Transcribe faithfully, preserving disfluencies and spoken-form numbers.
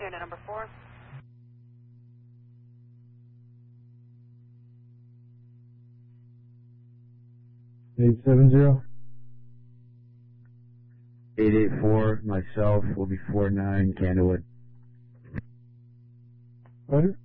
Unit number four. eight seven zero. eight eight four, myself, will be four nine, Candlewood. Roger.